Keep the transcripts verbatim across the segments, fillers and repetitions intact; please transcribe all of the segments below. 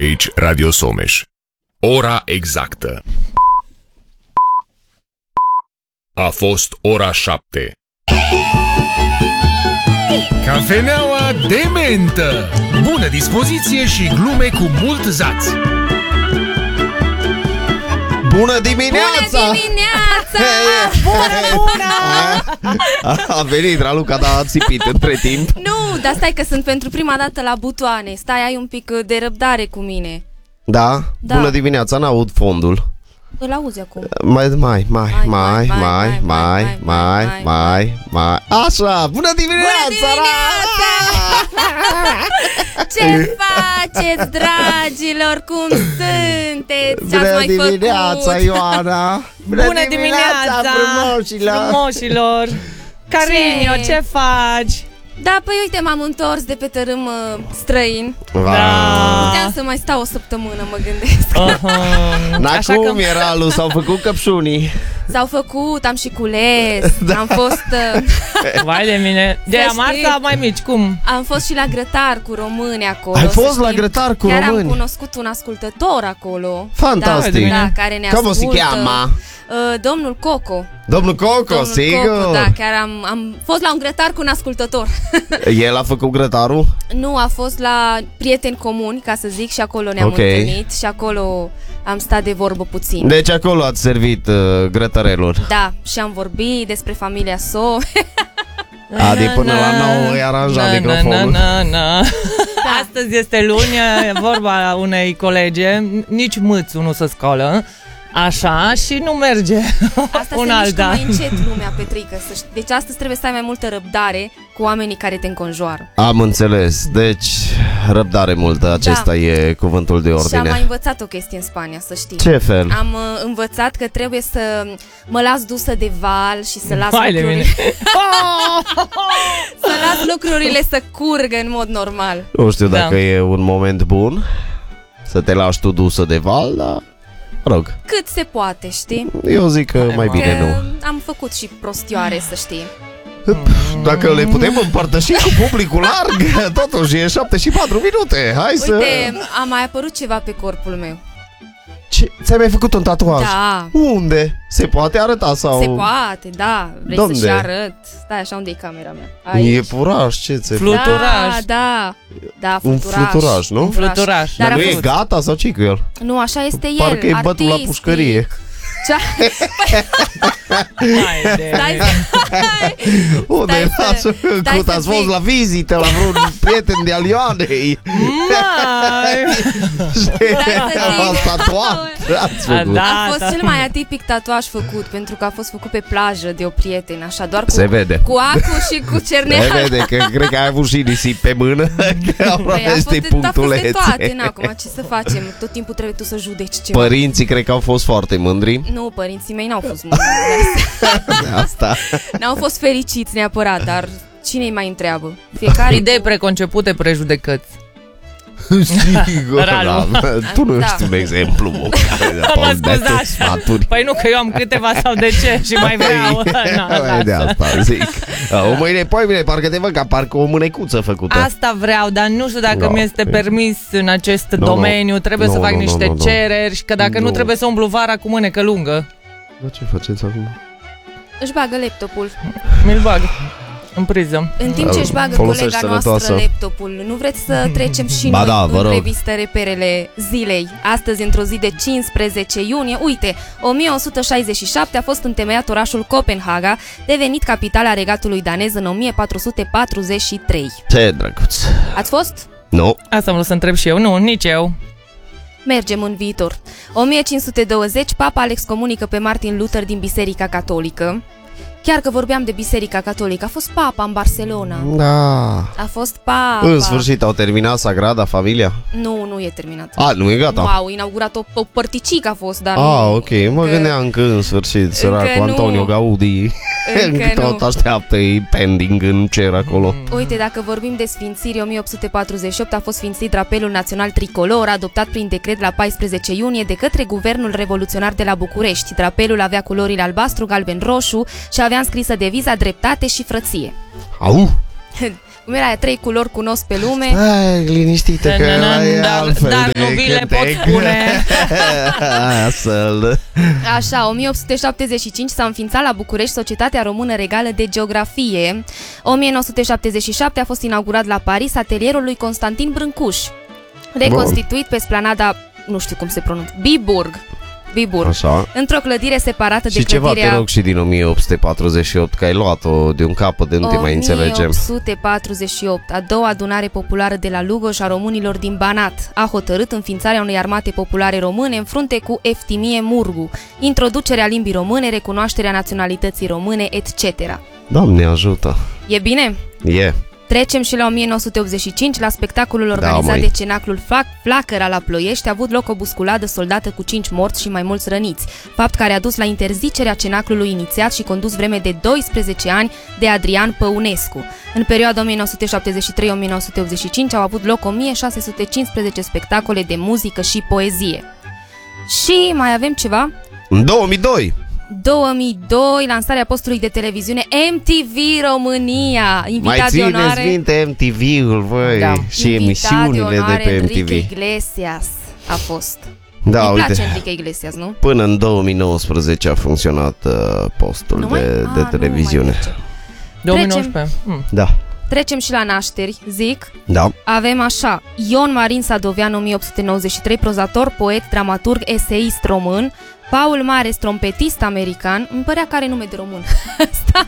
Aici Radio Someș. Ora exactă. A fost ora șapte. Cafeneaua de mentă. Bună dispoziție și glume cu mult zaț. Bună dimineața! Bună dimineața! Bună, bună! A venit Raluca, dar a țipit între timp. Nu, dar stai că sunt pentru prima dată la butoane. Stai, ai un pic de răbdare cu mine. Da? Da. Bună dimineața, n-aud fondul. Îl auzi acum. Mai, mai, mai, mai, mai, mai, mai, mai, mai. Așa, bună dimineața! Bună dimineața! Ce faceți, dragilor? Cum sunteți? Ce-ați Bună mai dimineața, făcut? Ioana! Bună, Bună dimineața, frumoșilor! frumoșilor! Carinio, ce? ce faci? Da, păi uite, m-am întors de pe tărâm uh, străin. Wow. Da. Puteam să mai stau o săptămână, mă gândesc. Uh-huh. N-așa cum că... era, lui, s-au făcut căpșunii. S-au făcut, am și cules. Da. Am fost uh... Vai de mine. De Să amar știi, sau mai mici, cum? Am fost și la grătar cu români acolo. Ai fost la grătar cu Chiar români? Chiar am cunoscut un ascultător acolo. Fantastic. Da, da, care ne Cum ascultă. se cheamă? Uh, domnul Coco. Domnul Coco, Domnul sigur. Coco, da, chiar am, am fost la un grătar cu un ascultător. El a făcut grătarul? Nu, a fost la prieteni comuni, ca să zic, și acolo ne-am Okay. întâlnit și acolo am stat de vorbă puțin. Deci acolo ați servit uh, grătărelor. Da, și am vorbit despre familia So. Adi, până la nouă îi aranja microfonul. Na, na, na. Astăzi este luni, e vorba unei colege, nici mâțul nu se scoală. Așa, și nu merge. Asta un se mișcă alta. mai încet lumea, Petrică, să știi. Deci astăzi trebuie să ai mai multă răbdare cu oamenii care te înconjoară. Am înțeles, deci răbdare multă, acesta da. e cuvântul de Și am ordine. mai învățat o chestie în Spania, să știi. Ce fel? Am uh, învățat că trebuie să mă las dusă de val și să las Hai de lucrurile mine. să las lucrurile să curgă în mod normal. Nu știu Da. dacă e un moment bun să te lași tu dusă de val, dar rog, Cât se poate, știi? eu zic că mai bine Că nu. am făcut și prostioare, să știi. Dacă le putem împărtăși cu publicul larg, totuși e șapte și patru minute. Hai să... Uite, a mai apărut ceva pe corpul meu. Ce? Ți-ai mai făcut un tatuaj? Da. Unde? Se poate arăta sau... Se poate, da. Vrei Unde? să-și arăt? Stai așa, unde e camera mea? E puraș, ce ți Fluturaj. Da, da. Da, Un fluturaș. fluturaș, nu? Fluturaș. Dar Dar a nu e fost- gata sau ce cu el? Nu, așa este el. Parcă e bătul la artistic. pușcărie. Ce? Hai de Stai mine. să... Unde Stai să- ați stai făcut? să Ați fost zic. la vizită la vreun prieten de al Ioanei? Mai. Ați tatuat? Ați A, făcut? da. A fost cel mai atipic tatuaj făcut, pentru că a fost făcut pe plajă de o prietenă, așa, doar cu, Se vede. cu acu și cu Se cerneală. vede că cred că ai avut și nisip pe mână. Că au Păi, a fost aceste de, a fost de punctulețe. toate, na, acum ce să facem? Tot timpul trebuie tu să judeci ceva. Părinții cred că au fost foarte mândri Nu, părinții mei n-au fost mândri de asta. N-au fost fericiți neapărat, dar cine-i mai întreabă? Fiecare Idei preconcepute, prejudecăți. Sigur, Ralu. da. Tu nu Da. ești un exemplu, mă, care Mă dă de scuzați. sfaturi. Păi nu, că eu am câteva sau de ce și mai vreau. Na, Păi, de lasă. asta zic. O mâine, poi mâine, parcă te văd ca parcă o mânecuță făcută. Asta vreau, dar nu știu dacă Da, mi este ok. permis în acest Nu, nu. domeniu. Trebuie Nu, să fac nu, nu, niște nu, nu. cereri și că dacă nu Nu. trebuie să umblu vara cu mânecă lungă. Dar ce faceți acum? își bagă laptopul. Mi-l bag în priză. În timp ce își bagă Folosești colega noastră sănătoasă. laptopul, nu vreți să trecem și Ba noi da, vă în rog. revistă reperele zilei? Astăzi, într-o zi de cincisprezece iunie, uite, o mie o sută șaizeci și șapte a fost întemeiat orașul Copenhaga, devenit capitala regatului danez în o mie patru sute patruzeci și trei. Ce drăguț. Ați fost? Nu. Asta am vrut să întreb și eu. Nu, nici eu. Mergem în viitor. o mie cinci sute douăzeci, Papa Alex comunică pe Martin Luther din Biserica Catolică. Chiar că vorbeam de Biserica Catolică, a fost papa în Barcelona. Da. A fost papa. În sfârșit au terminat Sagrada Familia? Nu, nu e terminat. A, nu e gata. Nu, au inaugurat o, o părticică a fost, dar Ah, nu, ok, mă încă- gândeam că în sfârșit săracul nu. Antonio Gaudi Încă tot nu. așteaptă, e pending în cer acolo. Uite, dacă vorbim de sfințiri, o mie opt sute patruzeci și opt a fost sfințit drapelul național tricolor, adoptat prin decret la paisprezece iunie de către Guvernul Revoluționar de la București. Drapelul avea culorile albastru, galben, roșu și avea înscrisă deviza dreptate și frăție. Au! Cum era aia, trei culori cunosc pe lume. Hai, liniștită că e dar, altfel dar de nu vi le pot cântec. spune. Astfel. Așa, o mie opt sute șaptezeci și cinci s-a înființat la București Societatea Română Regală de Geografie. o mie nouă sute șaptezeci și șapte a fost inaugurat la Paris atelierul lui Constantin Brâncuș, reconstituit pe splanada, nu știu cum se pronunță, Biburg. Biburg. Așa. Într-o clădire separată Și de ceva, clădirea... te rog, și din o mie opt sute patruzeci și opt, că ai luat-o de un capăt de nu te mai înțelegem. o mie opt sute patruzeci și opt, a doua adunare populară de la Lugoj a românilor din Banat a hotărât înființarea unei armate populare române în frunte cu Eftimie Murgu, introducerea limbii române, recunoașterea naționalității române, et cetera. Doamne ajută! E bine? E. Yeah. Trecem și la o mie nouă sute optzeci și cinci, la spectacolul organizat mai. de Cenaclul Flacăra la Ploiești a avut loc o busculadă soldată cu cinci morți și mai mulți răniți, fapt care a dus la interzicerea cenaclului inițiat și condus vreme de doisprezece ani de Adrian Păunescu. În perioada o mie nouă sute șaptezeci și trei - o mie nouă sute optzeci și cinci au avut loc o mie șase sute cincisprezece spectacole de muzică și poezie. Și mai avem ceva? În două mii doi! două mii doi, lansarea postului de televiziune M T V România. Invitat Mai de țineți onoare, minte M T V-ul, voi, Da. și invitat emisiunile de, de, onoare pe M T Enrique V. Iglesias a fost. Da, Îi place uite, Enrique Iglesias, nu? până în două mii nouăsprezece a funcționat uh, postul Nu mai- de, a, de nu mai televiziune. merge. două mii nouăsprezece. Hmm. Da, Trecem și la nașteri, zic. da. Avem așa, Ion Marin Sadovean, o mie opt sute nouăzeci și trei, prozator, poet, dramaturg, eseist român. Paul Mares, trompetist american. Îmi părea că are nume de român. Asta,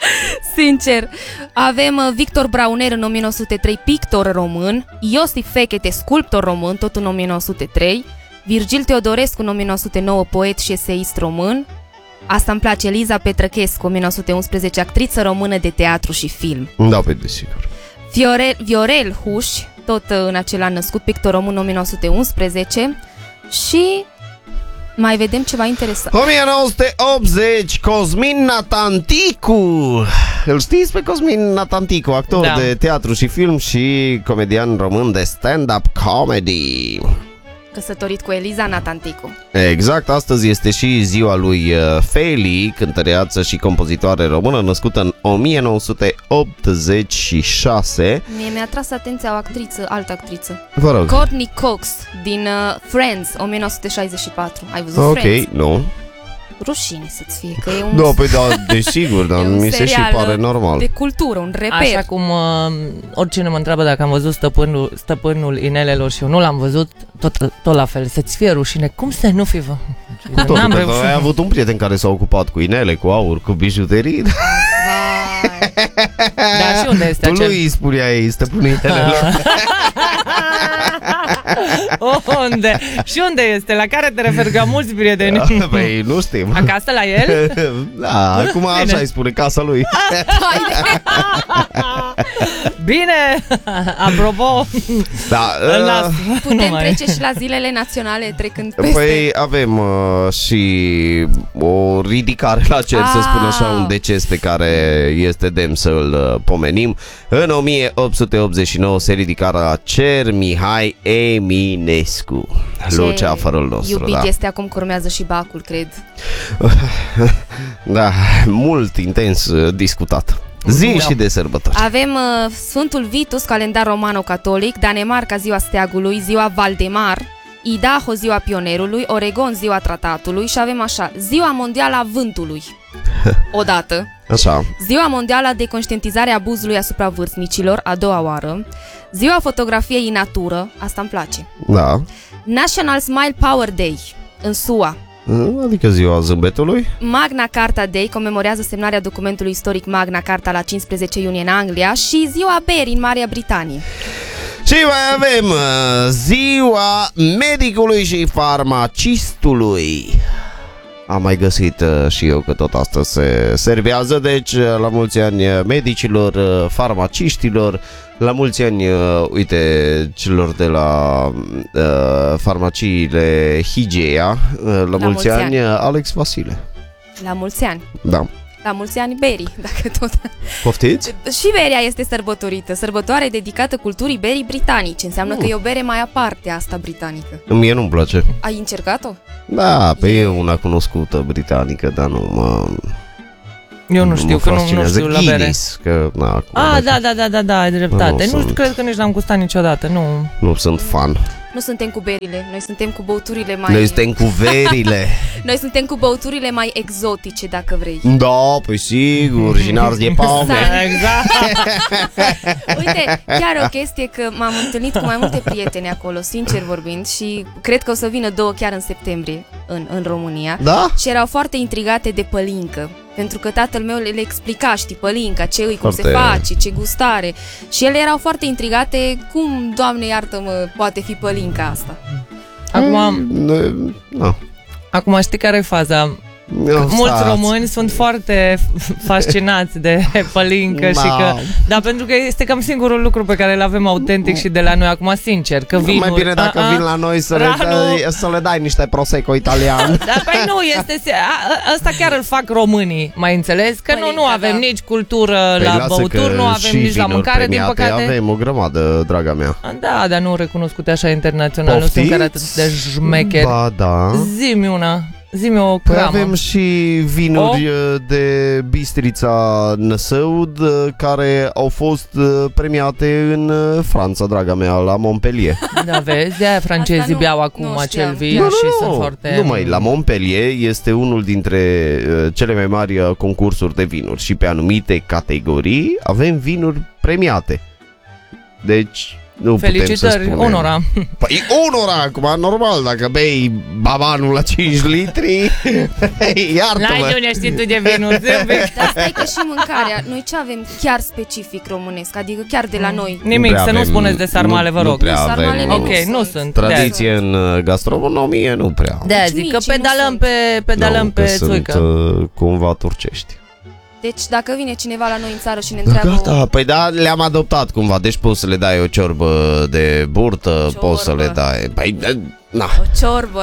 sincer. Avem uh, Victor Brauner în o mie nouă sute trei, pictor român. Iosif Fechete, sculptor român, tot în o mie nouă sute trei. Virgil Teodorescu în o mie nouă sute nouă, poet și eseist român. Asta îmi place, Eliza Petrăchescu, o mie nouă sute unsprezece, actriță română de teatru și film. Da, pe desigur. Fiorel, Viorel Huș, tot uh, în acel an născut, pictor român, o mie nouă sute unsprezece. Și mai vedem ceva interesant. o mie nouă sute optzeci, Cosmin Natanticu. Îl știți pe Cosmin Natanticu, actor Da. de teatru și film și comedian român de stand-up comedy. Căsătorit cu Eliza Natanticu. Exact, astăzi este și ziua lui uh, Feli, cântăreață și compozitoare română, născută în o mie nouă sute optzeci și șase. Mie mi-a tras atenția o actriță, altă actriță. Vă rog. Courtney Cox din uh, Friends, o mie nouă sute șaizeci și patru. Ai văzut Ok, Friends? nu. Rușine să-ți fie, că e un, Da, păi da, desigur, dar e un mi se și serial pare normal. de cultură, un reper. Așa cum uh, oricine mă întreabă dacă am văzut stăpânul, stăpânul inelelor și eu nu l-am văzut, tot, tot la fel, să-ți fie rușine. Cum să nu fi vă? Tot, N-am pentru că reușit. ai avut un prieten care s-a ocupat cu inele, cu aur, cu bijuterii. Vai. Da, și unde este Tu acel? lui îi spuneai stăpânul inelelor. Unde? Și unde este? La care te referi? Că am mulți prieteni. Păi nu știm. Acasă la el? Da, acum așa îi spune casa lui. Bine! Apropo, Da, îl las. uh, Putem Nu mai. trece și la zilele naționale trecând peste. Păi avem uh, și o ridicare la cer, să spun așa, un deces pe care este demn să-l uh, pomenim. În o mie opt sute optzeci și nouă se ridica la cer Mihai Eminescu, luceafărul nostru. Iubit Da. este acum că urmează și bacul, cred. Da, mult intens uh, discutat. Zi Da. și de sărbători. Avem uh, Sfântul Vitus, calendar romano-catolic, Danemarca, ziua steagului, ziua Valdemar, Idaho, ziua pionerului, Oregon, ziua tratatului și avem așa, ziua mondială a vântului, odată, Așa. ziua mondială de conștientizare a abuzului asupra vârstnicilor, a doua oară, ziua fotografiei în natură, asta îmi place, Da. National Smile Power Day, în S U A, Adică ziua zâmbetului. Magna Carta Day comemorează semnarea documentului istoric Magna Carta la cincisprezece iunie în Anglia și ziua berii în Marea Britanie. Și mai avem uh, ziua medicului și farmacistului. Am mai găsit uh, și eu că tot asta se servează. Deci uh, la mulți ani uh, medicilor, uh, farmaciștilor. La mulți ani, uh, uite, celor de la uh, farmaciile Higea. uh, La, la mulți, mulți ani, ani. uh, Alex Vasile. La mulți ani. Da. La mulți ani berii, dacă tot. Poftiți? Și berea este sărbătorită, sărbătoare dedicată culturii berii britanice. Înseamnă că e o bere mai aparte asta britanică. Mie nu-mi place. Ai încercat-o? Da, pe e una cunoscută britanică, dar nu mă... Eu nu știu, că nu, nu fascinează. știu la bere. Guinness, că, na, acum, Ah, deci, da, da, da, da, da, ai dreptate. Nu Nu, sunt. știu, cred că nici n-am gustat niciodată, nu. nu sunt fan. Nu suntem cu berile, noi suntem cu băuturile mai... Noi suntem cu verile. Noi suntem cu băuturile mai exotice, dacă vrei. Da, păi sigur, și n-arzi de paume. Exact. Uite, chiar o chestie că m-am întâlnit cu mai multe prieteni acolo, sincer vorbind, și cred că o să vină două chiar în septembrie în, în România. Da? Și erau foarte intrigate de pălincă. Pentru că tatăl meu le, le explica, știi, pălinca, ce îi, cum Foarte... se face, ce gustare. Și ele erau foarte intrigate cum, Doamne iartă-mă, poate fi pălinca asta. Acum, Mm, no. acum știi care e faza? No, Mulți stați. români sunt foarte fascinați de pălincă Da. și că... Da, pentru că este cam singurul lucru pe care îl avem autentic și de la noi. Acum, sincer, că vinuri... Mai bine dacă a, a, vin la noi să le, Ranu. dai, să le dai niște prosecco italian. Da, păi nu, este... a- Ăsta chiar îl fac românii, mai înțeles? Că nu, nu Pălinca, avem da. nici cultură Păi la lasă băuturi, că nu avem și nici la vinuri mâncare, din premiate păcate. avem o grămadă, draga mea. Da, dar nu recunoscute așa internațional, nu sunt Poftiți? chiar atât de șmecheri. Ba da. Zi-mi una, zi-mi o Păi cramă. avem și vinuri O? de Bistrița Năsăud care au fost premiate în Franța, draga mea, la Montpellier. Da, vezi, de-aia francezii Asta nu- beau nu acum acel știam. vin și sunt foarte... Nu mai, la Montpellier este unul dintre uh, cele mai mari uh, concursuri de vinuri și pe anumite categorii avem vinuri premiate. Deci nu putem să Felicitări, spunem. unora. Păi unora acum, normal, dacă bei babanul la cinci litri, N-ai iartă-mă. de știi tu de vinuri, zâmbi. Dar stai că și mâncarea, noi ce avem chiar specific românesc, adică chiar de la noi? Nimic, prea să nu avem- spuneți de sarmale, vă nu rog. prea Sarmalele avem, nu Ok, nu sunt. sunt. Tradiție în uh, gastronomie nu prea. De-aia Nici zic că mici nu pedalăm sunt. pe, pedalăm Nu, pe că sunt țuică. uh, cumva turcești. Deci dacă vine cineva la noi în țară și ne Da, întreabă... gata, păi da, le-am adoptat cumva. Deci poți să le dai o ciorbă de burtă, Ciorbă. poți să le dai. Păi, da, na, O ciorbă.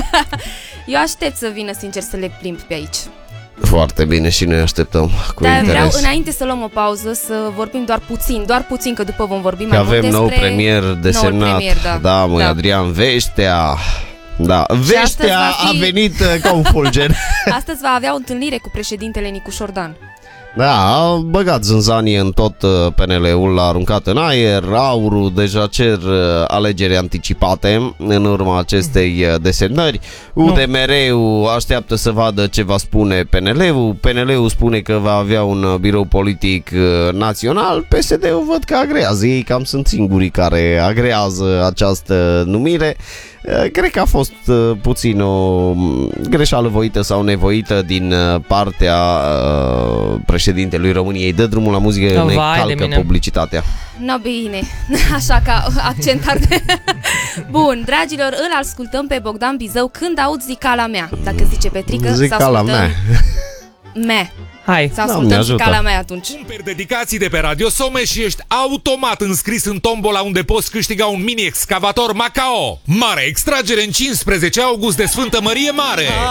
Eu aștept să vină, sincer, să le plimb pe aici. foarte bine și noi așteptăm cu Dar vreau, interes. înainte să luăm o pauză, să vorbim doar puțin, doar puțin, că după vom vorbi Că mai mult avem despre... nou premier desemnat. premier, da. Da, măi, Da. Adrian Veștea. Da, astăzi Veștea va fi- a venit uh, ca un fulger. Astăzi va avea o întâlnire cu președintele Nicu Șordan. Da, a băgat zânzanie în tot uh, P N L-ul, l-a aruncat în aer. Aurul deja cer uh, alegeri anticipate în urma acestei uh, desemnări. U D M R-ul așteaptă să vadă ce va spune P N L-ul. P N L-ul spune că va avea un uh, birou politic uh, național. P S D-ul văd că agrează. Ei cam sunt singurii care agrează această numire. Uh, Cred că a fost uh, puțin o mm, greșeală voită sau nevoită din uh, partea uh, președintelui României. Dă drumul la muzică, Da, ne vai de calcă mine. publicitatea. No, bine, așa ca accent arde. Bun, dragilor, îl ascultăm pe Bogdan Bizău Când aud zicala mea. Dacă zice Petrică, să Zicala ascultăm mea. mea. Hai. Să Doamne, ascultăm ajută. zicala mea atunci. Cumperi dedicații de pe Radio Somes și ești automat înscris în tombola unde poți câștiga un mini excavator Macao. Mare extragere în cincisprezece august de Sfântă Mărie Mare.